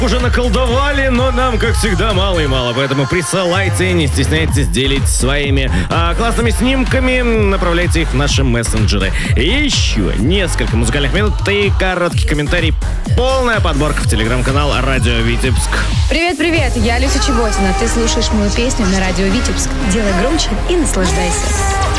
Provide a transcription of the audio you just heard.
уже наколдовали, но нам, как всегда, мало и мало. Поэтому присылайте, не стесняйтесь, делитесь своими классными снимками, направляйте их в наши мессенджеры. И еще несколько музыкальных минут и короткий комментарий. Полная подборка в телеграм-канал «Радио Витебск». Привет-привет, я Люся Чеботина. Ты слушаешь мою песню на радио Витебск. Делай громче и наслаждайся.